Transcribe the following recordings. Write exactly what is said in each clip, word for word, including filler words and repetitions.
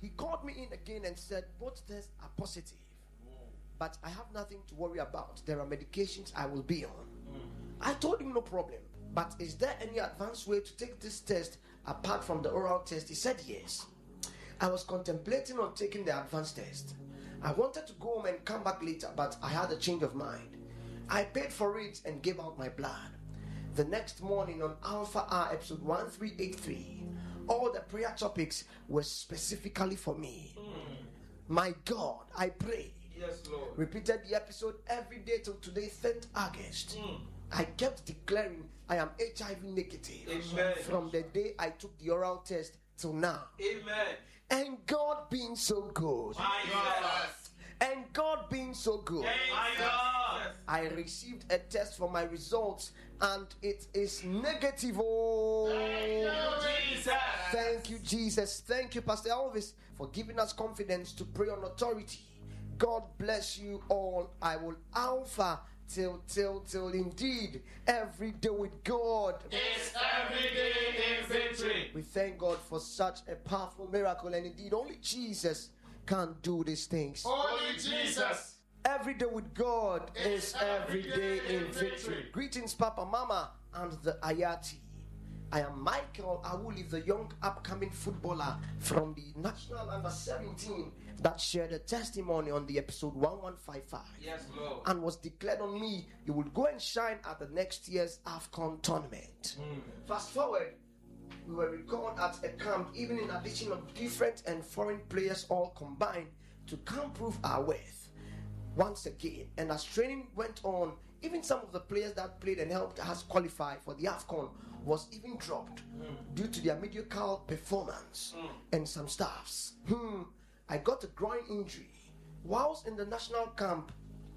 He called me in again and said, both tests are positive. But I have nothing to worry about. There are medications I will be on. Mm. I told him no problem. But is there any advanced way to take this test apart from the oral test? He said yes. I was contemplating on taking the advanced test. I wanted to go home and come back later, but I had a change of mind. I paid for it and gave out my blood. The next morning on Alpha R episode one three eight three, all the prayer topics were specifically for me. Mm. My God, I prayed. Yes, Lord. Repeated the episode every day till today, third August. Mm. I kept declaring I am H I V negative. Amen. From the day I took the oral test till now. Amen. And God being so good. My God. And God being so good. My God. I received a test for my results and it is negative. Oh, thank you, Jesus. Thank you, Jesus. Thank you, Pastor Elvis, for giving us confidence to pray on authority. God bless you all. I will alpha till, till, till indeed every day with God. It's every day in victory. We thank God for such a powerful miracle, and indeed only Jesus can do these things. Only Jesus. Every day with God is every day in victory. Greetings, Papa, Mama, and the Ayati. I am Michael Awuli, the young upcoming footballer from the National Under seventeen that shared a testimony on the episode eleven fifty-five. Yes, Lord. And was declared on me, you will go and shine at the next year's AFCON tournament. Mm. Fast forward, we were recalled at a camp, even in addition of different and foreign players all combined to come prove our worth once again. And as training went on, even some of the players that played and helped us qualify for the AFCON was even dropped mm. due to their mediocre performance mm. and some staffs. Hmm. I got a groin injury whilst in the national camp.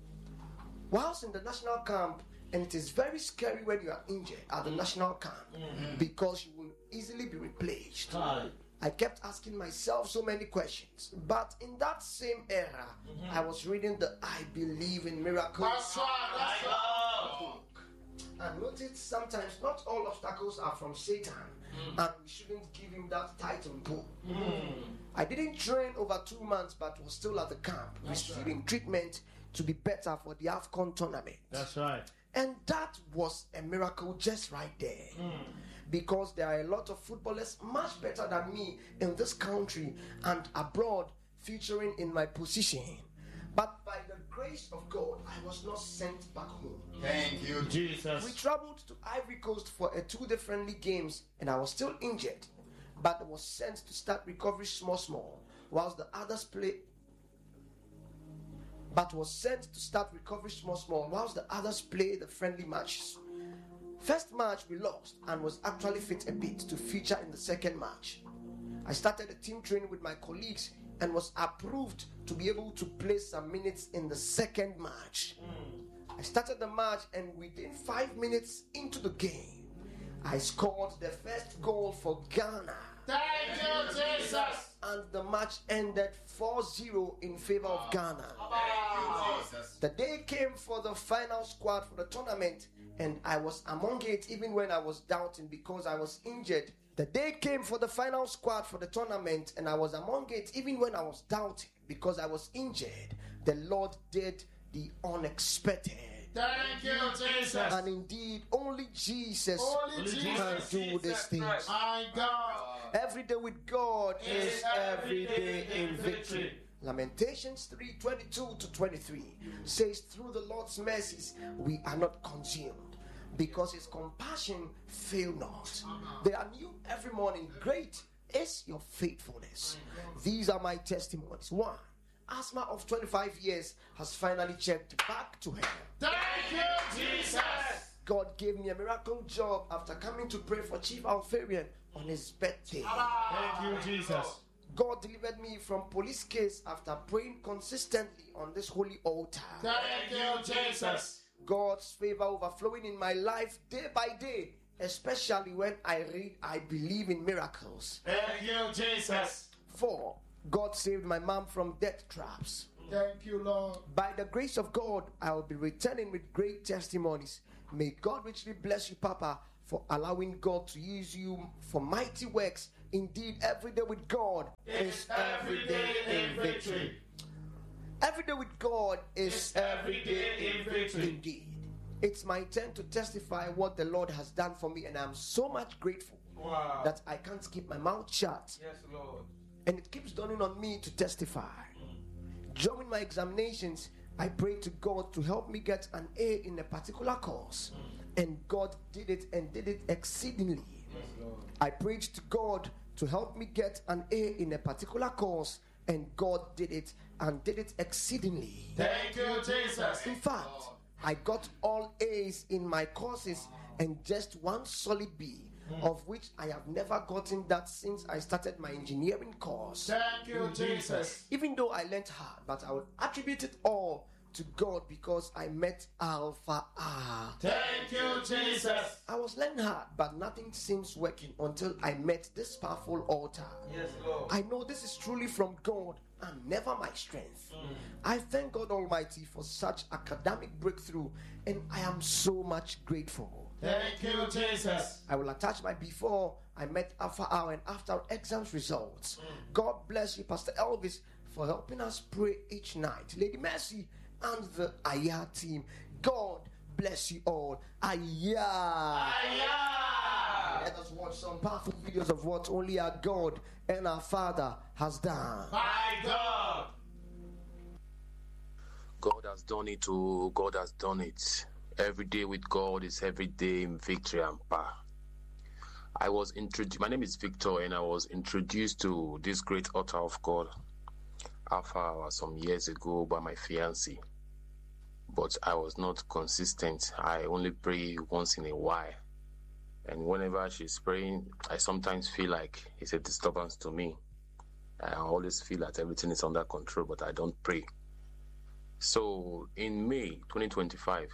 Whilst in the national camp, and it is very scary when you are injured at the national camp mm-hmm. because you will easily be replaced. Hi. I kept asking myself so many questions. But in that same era, mm-hmm. I was reading the I Believe in Miracles that's right, that's right. book. And noticed sometimes not all obstacles are from Satan, mm. and we shouldn't give him that title too. Mm. I didn't train over two months, but was still at the camp, that's receiving right. treatment to be better for the AFCON tournament. That's right. And that was a miracle just right there. Mm. Because there are a lot of footballers much better than me in this country and abroad featuring in my position. But by the grace of God, I was not sent back home. Thank you, Jesus. We traveled to Ivory Coast for a two different league games, and I was still injured, but I was sent to start recovery small small, whilst the others play. But was sent to start recovery small small, whilst the others play the friendly matches. First match we lost and was actually fit a bit to feature in the second match. I started a team training with my colleagues and was approved to be able to play some minutes in the second match. Mm. I started the match, and within five minutes into the game, I scored the first goal for Ghana. Thank you, Jesus. And the match ended four zero in favor of Ghana. Thank you, Jesus. The day came for the final squad for the tournament, and I was among it even when I was doubting because I was injured. The day came for the final squad for the tournament, and I was among it even when I was doubting because I was injured. The Lord did the unexpected. Thank you, Jesus. And indeed, only Jesus only Jesus can do these things. My God. Every day with God is, is every day in victory. victory. Lamentations three twenty-two to twenty-three says, through the Lord's mercies we are not consumed, because his compassion fail not. They are new every morning. Great is your faithfulness. These are my testimonies. One, asthma of twenty-five years has finally checked back to health. Thank you, Jesus. God gave me a miracle job after coming to pray for Chief Alfarian on his birthday. Thank you, Jesus. God delivered me from police case after praying consistently on this holy altar. Thank you, Jesus. God's favor overflowing in my life day by day, especially when I read I Believe in Miracles. Thank you, Jesus. Four, God saved my mom from death traps. Thank you, Lord. By the grace of God, I will be returning with great testimonies. May God richly bless you, Papa, for allowing God to use you for mighty works Indeed, every day with God is every day in victory. Every day with God is every day in victory. Indeed. It's my turn to testify what the Lord has done for me, and I'm so much grateful Wow. that I can't keep my mouth shut. Yes, Lord. And it keeps dawning on me to testify. During my examinations, I prayed to God to help me get an A in a particular course. And God did it, and did it exceedingly. Yes, Lord. I prayed to God to help me get an A in a particular course, and God did it, and did it exceedingly. Thank you, Jesus. In fact, I got all A's in my courses and just one solid B, of which I have never gotten that since I started my engineering course. Thank you, Jesus. Even though I learned hard, but I will attribute it all to God because I met Alpha R. Thank you, Jesus. I was learning hard, but nothing seems working until I met this powerful altar. Yes, Lord. I know this is truly from God and never my strength. Mm. I thank God Almighty for such academic breakthrough, and I am so much grateful. Thank you, Jesus. I will attach my before I met Alpha Hour and after exams results. Mm. God bless you, Pastor Elvis, for helping us pray each night. Lady Mercy and the Aya team. God bless you all. Aya. Aya. Let us watch some powerful videos of what only our God and our Father has done. My God. God has done it, oh, God has done it. Every day with God is every day in victory and power. I was introduced, my name is Victor, and I was introduced to this great altar of God Alpha Hour some years ago by my fiancée. But I was not consistent. I only pray once in a while. And whenever she's praying, I sometimes feel like it's a disturbance to me. I always feel that everything is under control, but I don't pray. So in May twenty twenty-five,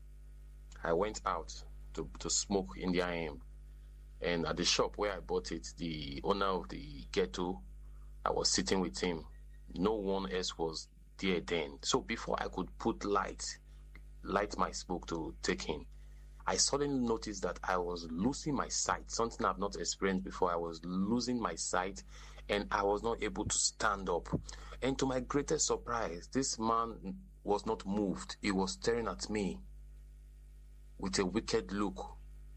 I went out to, to smoke India M. And at the shop where I bought it, the owner of the ghetto, I was sitting with him. No one else was there then. So before I could put light, light my smoke to take in, I suddenly noticed that I was losing my sight, something I've not experienced before. I was losing my sight, and I was not able to stand up. And to my greatest surprise, this man was not moved. He was staring at me with a wicked look.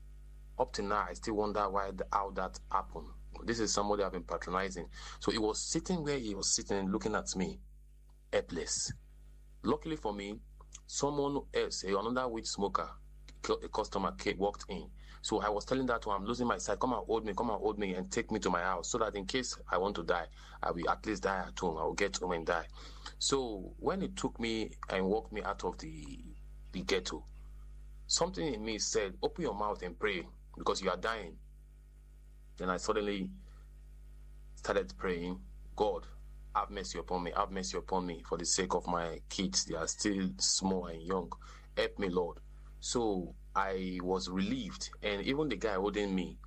Up to now, I still wonder why, how that happened. This is somebody I've been patronizing. So he was sitting where he was sitting and looking at me, helpless. Luckily for me, someone else, another weed smoker, a customer came, walked in. So I was telling that one, I'm losing my sight. Come and hold me, come and hold me and take me to my house so that in case I want to die, I will at least die at home. I will get home and die. So when he took me and walked me out of the, the ghetto, something in me said, open your mouth and pray because you are dying. Then I suddenly started praying, God, have mercy upon me, have mercy upon me for the sake of my kids. They are still small and young. Help me, Lord. So I was relieved, and even the guy holding me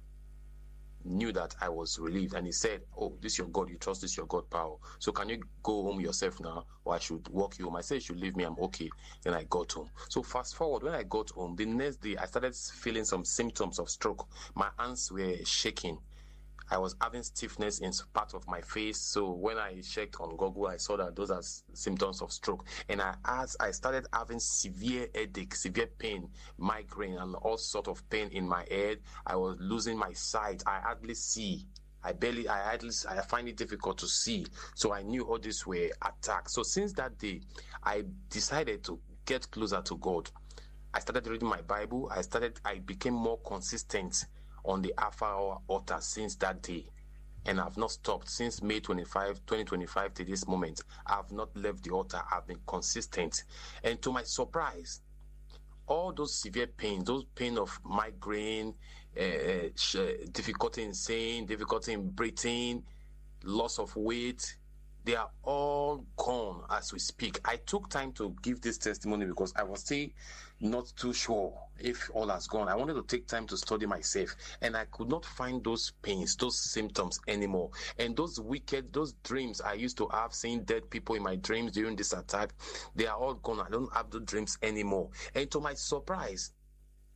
knew that I was relieved, and he said, oh, this is your God, you trust this is your God power. So can you go home yourself now, or I should walk you home? I said, you should leave me, I'm okay. Then I got home. So fast forward, when I got home, the next day I started feeling some symptoms of stroke. My hands were shaking. I was having stiffness in part of my face. So when I checked on Google, I saw that those are symptoms of stroke. And I as I started having severe headache, severe pain, migraine, and all sort of pain in my head. I was losing my sight. I hardly see. I barely, I hardly, I find it difficult to see. So I knew all these were attacks. So since that day, I decided to get closer to God. I started reading my Bible. I started, I became more consistent on the Alpha Hour altar since that day, and I've not stopped since May twenty-fifth, twenty twenty-five to this moment. I've not left the altar. I've been consistent, and to my surprise, all those severe pains, those pain of migraine, uh, sh- difficulty in seeing, difficulty in breathing, loss of weight, they are all gone as we speak. I took time to give this testimony because I was still not too sure if all has gone. I wanted to take time to study myself, and I could not find those pains, those symptoms anymore. And those wicked, those dreams I used to have, seeing dead people in my dreams during this attack, they are all gone. I don't have the dreams anymore. And to my surprise,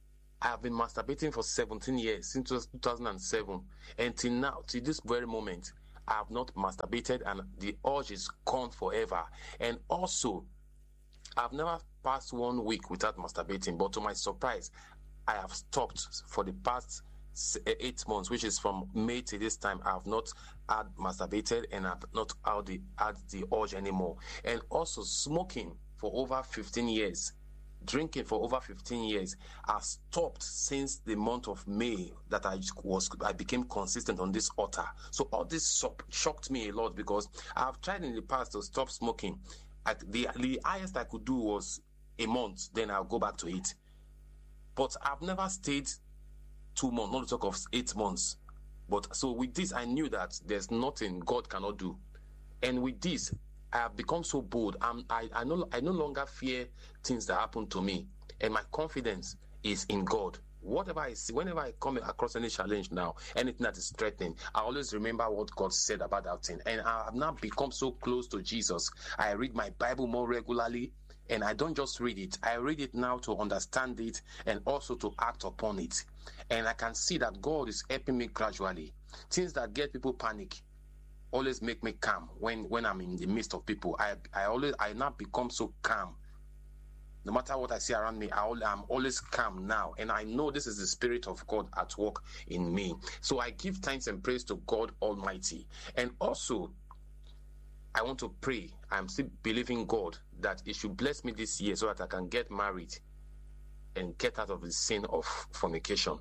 I have been masturbating for seventeen years, since two thousand seven. And till now, till this very moment, I have not masturbated, and the urge is gone forever. And also, I've never passed one week without masturbating, but to my surprise, I have stopped for the past eight months, which is from May to this time. I have not had masturbated, and I've not had the, had the urge anymore. And also, smoking for over fifteen years, drinking for over fifteen years, I stopped since the month of May that I was I became consistent on this altar. So all this shocked me a lot, because I've tried in the past to stop smoking. I, the, the highest I could do was a month, then I'll go back to it. But I've never stayed two months, not to talk of eight months. But so with this, I knew that there's nothing God cannot do. And with this, I have become so bold. I'm, I, I, no, I no longer fear things that happen to me. And my confidence is in God. Whatever I see, whenever I come across any challenge now, anything that is threatening, I always remember what God said about that thing. And I have now become so close to Jesus. I read my Bible more regularly. And I don't just read it. I read it now to understand it and also to act upon it. And I can see that God is helping me gradually. Things that get people panic always make me calm when, when I'm in the midst of people. I I always I now become so calm. No matter what I see around me, I, I'm always calm now. And I know this is the Spirit of God at work in me. So I give thanks and praise to God Almighty. And also, I want to pray. I'm still believing God that He should bless me this year so that I can get married and get out of the sin of fornication.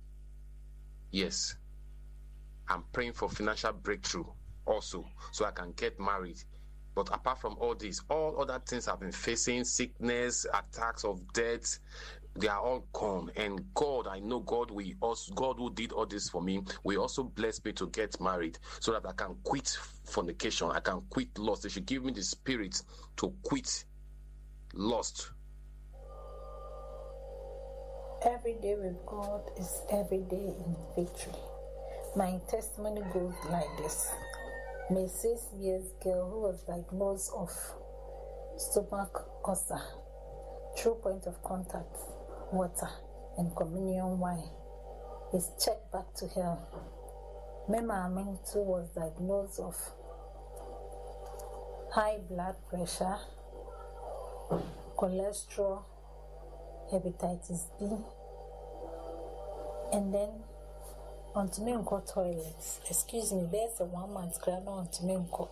Yes. I'm praying for financial breakthrough also, so I can get married. But apart from all this, all other things I've been facing, sickness, attacks of death, they are all gone. And God, I know God will also, God who did all this for me, will also bless me to get married so that I can quit fornication. I can quit lust. They should give me the spirit to quit lust. Every day with God is every day in victory. My testimony goes like this. My six years girl who was diagnosed of stomach ulcer, through point of contact, water, and communion wine, is checked back to hell. My mom too was diagnosed of high blood pressure, cholesterol, hepatitis B, and then onto me unko toilets. Excuse me, there's a one month grant onto me unko.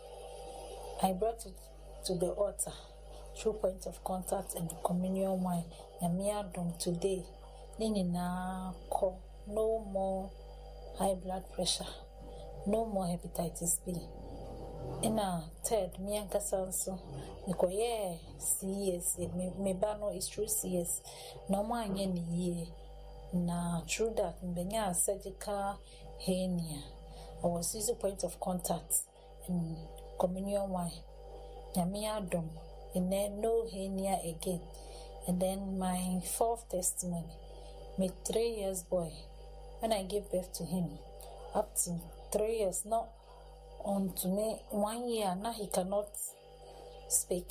I brought it to the altar through point of contact and the communion wine. And me adom today. Nini na ko no more high blood pressure, no more hepatitis B. In a third, me and Casanso, Nico, yeah, C S, me bano is true C S. No more any year. Na true that mbenya surgical hernia. I was using point of contact in communion wine. Nyame adom, and then no hernia again. And then my fourth testimony, my three years boy, when I gave birth to him, up to three years, not on to me one year now he cannot speak.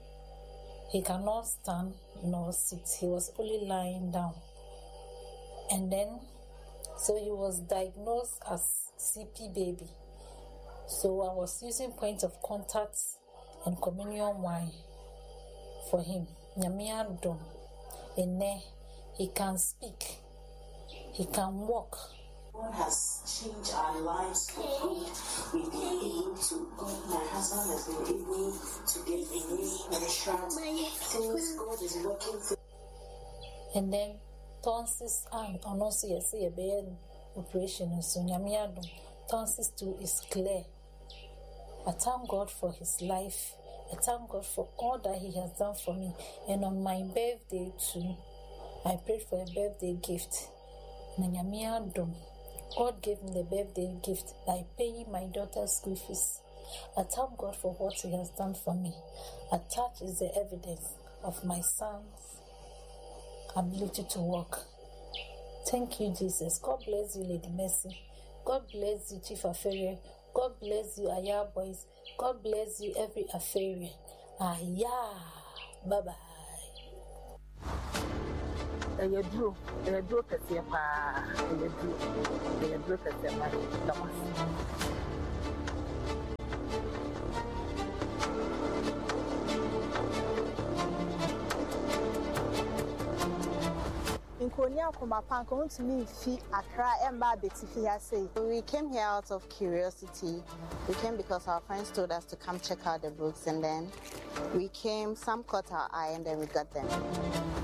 He cannot stand nor sit. He was only lying down. And then, so he was diagnosed as C P baby. So I was using point of contact and communion wine for him. Nyame adom. And then he can speak. He can walk. God has changed our lives for good. We've been able to, my husband has been able to get a new contract. Things God is working for. And then tonsils and also you see a bed operation and so nyamiado tonsils too is clear. I thank God for his life. I thank God for all that he has done for me. And on my birthday too, I prayed for a birthday gift. Nyamiado, God gave me the birthday gift. I pay my daughter's school fees. I thank God for what he has done for me. Attached is the evidence of my son's ability to walk. Thank you, Jesus. God bless you, Lady Mercy. God bless you, Chief Affair. God bless you, Aya Boys. God bless you, every Affair. Aya. Bye bye. ɛyɛ duro ɛyɛ duro kɛseɛ paa ɛyɛ duro ɛyɛ duro kɛseɛ paa Thomas. We came here out of curiosity. We came because our friends told us to come check out the books, and then we came, some caught our eye, and then we got them.